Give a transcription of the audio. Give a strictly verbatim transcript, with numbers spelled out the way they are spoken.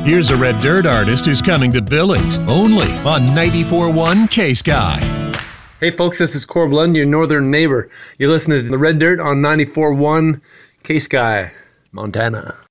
Here's a Red Dirt artist who's coming to Billings, only on ninety-four point one K-Sky. Hey folks, this is Corb Lund, your northern neighbor. You're listening to the Red Dirt on ninety-four point one K-Sky, Montana.